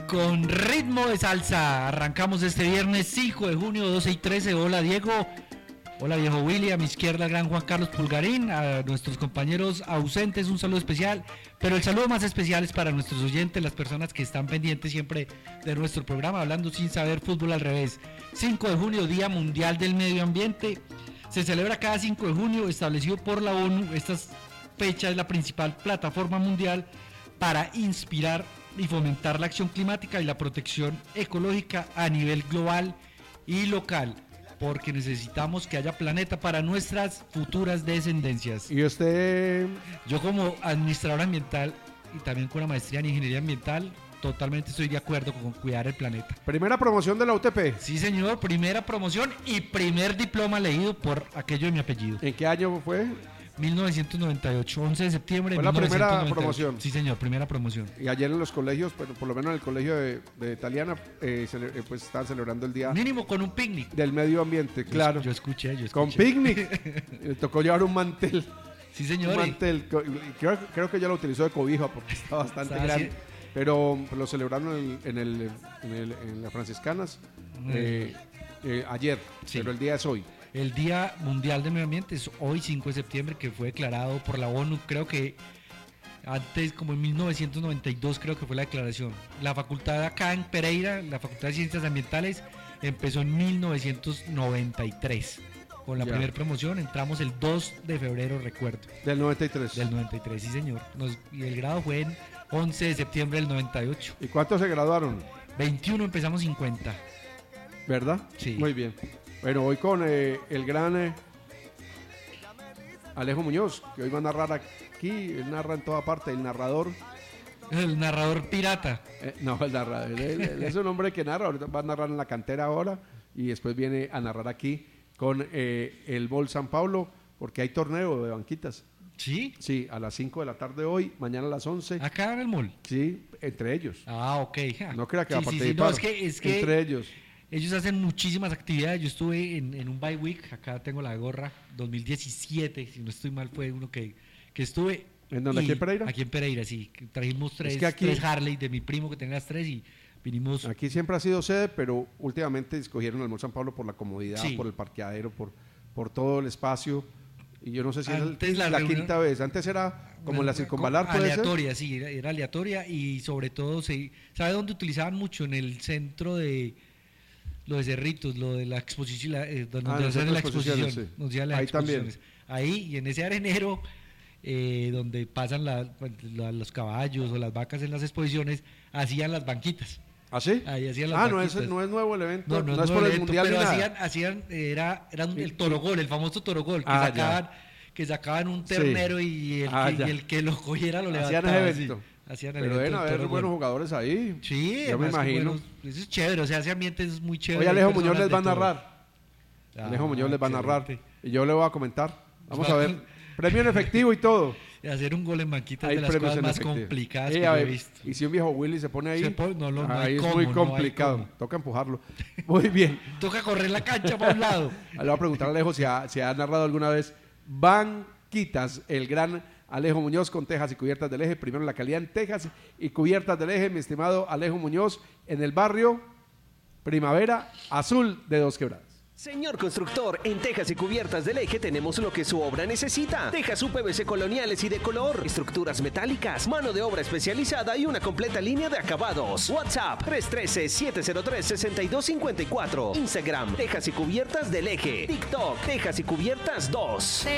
Con ritmo de salsa, arrancamos este viernes 5 de junio, 12 y 13. Hola Diego, hola viejo Willy, a mi izquierda el gran Juan Carlos Pulgarín, a nuestros compañeros ausentes un saludo especial, pero el saludo más especial es para nuestros oyentes, las personas que están pendientes siempre de nuestro programa, hablando sin saber fútbol al revés. 5 de junio, Día Mundial del Medio Ambiente, se celebra cada 5 de junio, establecido por la ONU. Esta fecha es la principal plataforma mundial para inspirar y fomentar la acción climática y la protección ecológica a nivel global y local, porque necesitamos que haya planeta para nuestras futuras descendencias. ¿Y usted? Yo como administrador ambiental y también con una maestría en ingeniería ambiental, totalmente estoy de acuerdo con cuidar el planeta. Primera promoción de la UTP. Sí señor, primera promoción y primer diploma leído por aquello de mi apellido. ¿En qué año fue? 1998, 11 de septiembre de ¿Fue la 1998. primera promoción? Sí señor, primera promoción. Y ayer en los colegios, bueno, por lo menos en el colegio de Italiana, pues estaban celebrando el día Mínimo con un picnic. del medio ambiente, claro. Yo escuché. Con picnic. Le tocó llevar un mantel. Sí señor. Un mantel. Creo que ya lo utilizó de cobija porque está bastante grande. Así. Pero lo celebraron en las Franciscanas ayer, Sí. pero el día es hoy. El Día Mundial del Medio Ambiente es hoy 5 de septiembre, que fue declarado por la ONU, creo que antes, como en 1992 creo que fue la declaración. La facultad acá en Pereira, la Facultad de Ciencias Ambientales, empezó en 1993. Con la primera promoción entramos el 2 de febrero, recuerdo. Del 93. Del 93, sí señor. Y el grado fue en 11 de septiembre del 98. ¿Y cuántos se graduaron? 21, empezamos 50. ¿Verdad? Sí. Muy bien. Bueno, hoy con el gran Alejo Muñoz, que hoy va a narrar aquí, él narra en toda parte, el narrador. El narrador pirata. No, el narrador, él es un hombre que narra, ahorita va a narrar en la cantera ahora y después viene a narrar aquí con el Bol San Pablo, porque hay torneo de banquitas. ¿Sí? Sí, a las 5 de la tarde hoy, mañana a las 11. ¿Acá en el mall? Sí, entre ellos. Ah, ok. No crea que va a Sí, participar. no, es que entre ellos. ellos hacen muchísimas actividades. Yo estuve en un bye week, acá tengo la gorra, 2017, si no estoy mal, fue uno que estuve. ¿En dónde? ¿Aquí en Pereira? Aquí en Pereira, sí. Trajimos tres Harley de mi primo que tenga las tres y vinimos. Aquí siempre ha sido sede, pero últimamente escogieron el Mall San Pablo por la comodidad, Sí. por el parqueadero, por todo el espacio. Y yo no sé si Antes es la la reunión- quinta vez. Antes era como la circunvalar, ¿puede ser? Aleatoria, sí, era aleatoria y sobre todo, ¿sabe dónde utilizaban mucho? En el centro de lo de Cerritos, lo de la exposición, donde hacen la exposición. sí. Nos llevan las Ahí exposiciones. también. Ahí y en ese arenero, donde pasan los caballos o las vacas en las exposiciones, hacían las banquitas. ¿Ah, sí? Ahí hacían las no banquitas. no es nuevo el evento. No es es por el evento, mundial ni pero nada. hacían era el torogol, el famoso torogol, que sacaban un Sí. ternero y el que lo cogiera lo Hacían levantaba. ese evento. Sí. Hacían el Pero evento deben del haber torogol. buenos jugadores ahí. Sí, yo me además que imagino. eso es chévere, o sea, ese ambiente es muy chévere. Hoy hay Alejo Muñoz personas les va a de todo. narrar. Alejo Muñoz les va a narrar. excelente. Y yo le voy a comentar. Vamos a ver. Premio en efectivo y todo. Hacer un gol en banquitas Hay de las premios cosas en más efectivo. complicadas A que yo he ver, visto. y si un viejo Willy se pone ahí, No hay ahí es cómo, muy no hay complicado. cómo. Toca empujarlo. Muy bien. Toca correr la cancha para un lado. Le voy a preguntar a Alejo si ha narrado alguna vez Banquitas, el gran Alejo Muñoz con tejas y cubiertas del eje. Primero la calidad en tejas y cubiertas del eje, mi estimado Alejo Muñoz, en el barrio Primavera Azul de Dos Quebradas. Señor constructor, en tejas y cubiertas del eje tenemos lo que su obra necesita. Tejas UPVC coloniales y de color, estructuras metálicas, mano de obra especializada y una completa línea de acabados. WhatsApp 313-703-6254. Instagram, Tejas y Cubiertas del Eje. TikTok, Tejas y Cubiertas 2.